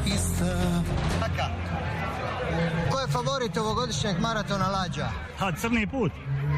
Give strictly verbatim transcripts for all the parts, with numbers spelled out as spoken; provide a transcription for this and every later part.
ista. Ko je favorit ovogodišnjeg maratona lađa? Ha, Crni put.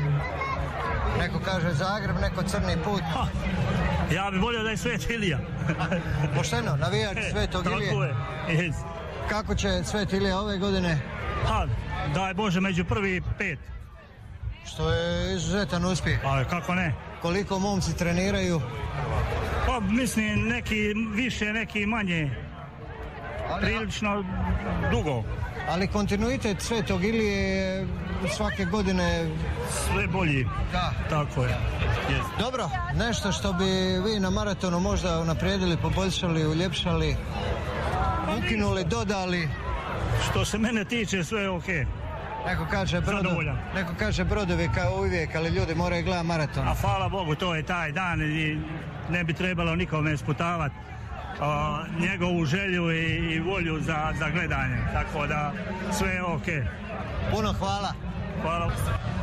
Neko kaže Zagreb, neko Crni put. Ha, ja bih volio da je Sveti Ilija. Pošteno, navijač Svetog Ilije. Tako je. Yes. Kako će Sveti Ilija ove godine? Ha, daj Bože, među prvi pet. Što je izuzetan uspjeh. A kako ne? Koliko momci treniraju? Pa mislim neki više, neki manje. Prilično dugo. Ali kontinuitet Svetog Ilije je svake godine sve bolji. Da. Tako je. Yes. Dobro, nešto što bi vi na maratonu možda unaprijedili, poboljšali, uljepšali, ukinuli, dodali? Što se mene tiče, sve je okej. Okay. Neko kaže, brodo, neko kaže brodovi kao uvijek, ali ljudi moraju gledati maraton. A hvala Bogu, to je taj dan i ne bi trebalo nikome sputavati uh, njegovu želju i, i volju za, za gledanje. Tako da sve je okej. Okay. Puno hvala. Hvala.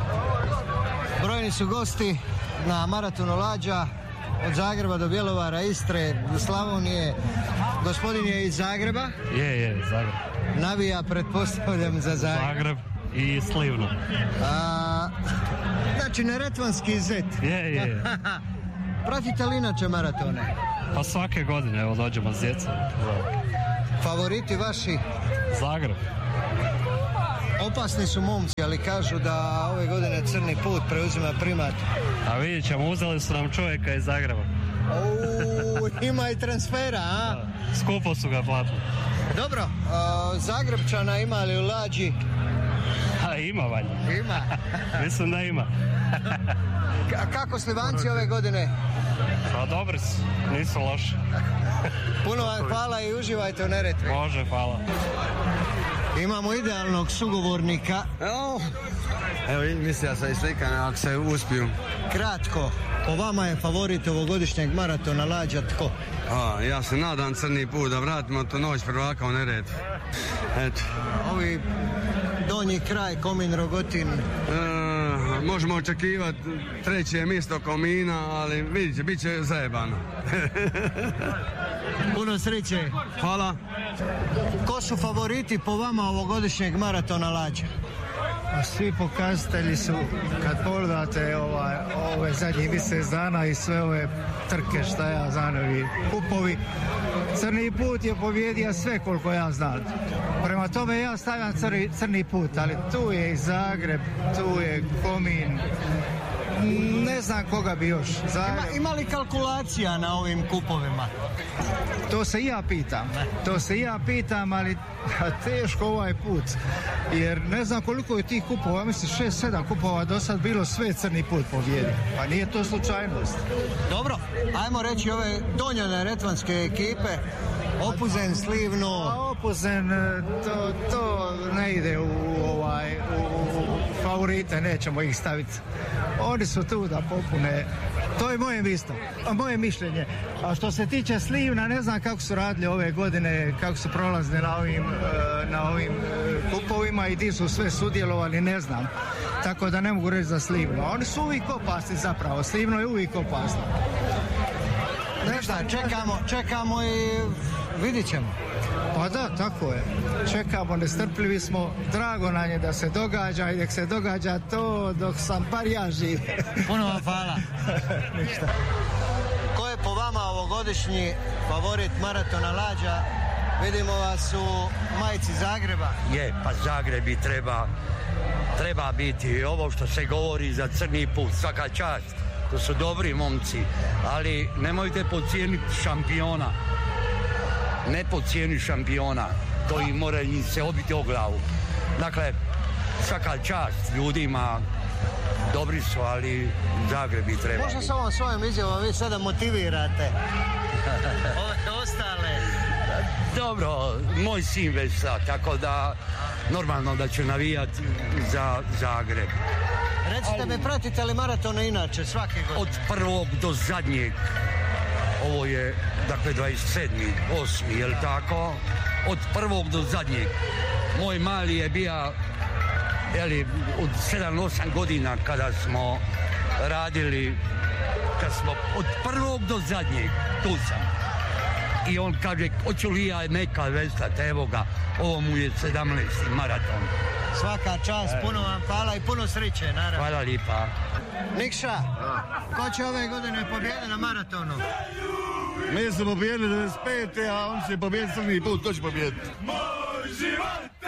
Brojni su gosti na maratonu lađa od Zagreba do Bjelovara, Istre, do Slavonije. Gospodin je iz Zagreba. Je, je, Zagreb. Navija, pretpostavljam, za Zagreb. Zagreb i Slivno. A, znači, neretvanski zet. Je, je. Pratite li inače maratone? Pa svake godine, evo, dođemo s djecom. Favoriti vaši? Zagreb. Opasni su momci, ali kažu da ove godine Crni put preuzima primat. A vidjet ćemo, uzeli su nam čovjeka iz Zagreba. Uuu, ima i transfera, a? Da, skupo su ga platili. Dobro, uh, Zagrebčana ima li u lađi? A ima valjda. Ima? Mislim da ima. A kako Slivanci ove godine? Pa dobri su, nisu loši. Puno vam hvala i uživajte u Neretvi. Može, hvala. Imamo idealnog sugovornika. Evo, evo mislio sam i slikan ako se uspiju. Kratko, po vama je favorit ovogodišnjeg maratona lađa tko? A, ja se nadam Crni put da vratimo to noć prvaka u Neretvu. Eto. Ovi donji kraj, Komin, Rogotin. E, možemo očekivati treće mjesto Komina, ali vidit će, bit će zajebano. Puno sreće. Hvala. Ko su favoriti po vama ovogodišnjeg maratona lađa? Svi pokazatelji su, kad pogledate ovaj, ove zadnjih mjesec dana i sve ove trke, šta ja znam, ovi kupovi, Crni put je pobjedio sve koliko ja znam. Prema tome ja stavljam crni, crni put, ali tu je i Zagreb, tu je Komin, ne znam koga bi još. Ima, ima li kalkulacija na ovim kupovima? To se i ja pitam, to se i ja pitam, ali teško ovaj put, jer ne znam koliko je tih kupova, mislim šest sedam kupova do sad bilo, sve Crni put pobjedi, pa nije to slučajnost. Dobro, ajmo reći ove donje neretvanske ekipe, Opuzen, Slivno. A Opuzen, to, to ne ide u, ovaj, u, u favorite, nećemo ih staviti. Oni su tu da popune. To je moje misto, moje mišljenje. A što se tiče Slivna, ne znam kako su radili ove godine, kako su prolazili na ovim, na ovim kupovima i di su sve sudjelovali, ne znam. Tako da ne mogu reći za Slivno. Oni su uvijek opasni zapravo, Slivno je uvijek opasno. Nešto, čekamo, čekamo i vidit ćemo. Pa da, tako je. Čekamo, nestrpljivi smo, drago nam je da se događa i nek se događa to dok sam bar ja živ. Puno vam hvala. Ništa. Ko je po vama ovogodišnji favorit maratona lađa? Vidimo vas u majici Zagreba. Je, pa Zagreb i treba, treba biti ovo što se govori za Crni put, svaka čast. To su dobri momci, ali nemojte podcijeniti šampiona. Ne podcijeni šampiona, to im mora im se obiti o glavu. Dakle, svaka čast ljudima, dobri su, ali Zagreb bi treba. Možda s ovom svojom izjavom vi sada motivirate ove ostale. Dobro, moj sin već sad, tako da normalno da ću navijati za Zagreb. Recite mi, pratite li maratone inače svake godine? Od prvog do zadnjeg. Ovo je, dakle, dvadeset sedmi osmi, jel tako? Od prvog do zadnjeg. Moj mali je bio, jeli, od sedam osam godina kada smo radili, kad smo od prvog do zadnjeg, tu sam. i on kaže, hoću li ja neka vestat, evo ga, ovo mu je sedamnaesti maraton. Svaka čast, puno vam hvala i puno sreće, naravno. Hvala lipa. Nikša, ko će ove godine pobjede na maratonu? Mi smo pobjedili devedeset pete a on će pobjediti crni put, ko će pobjediti? Moj život!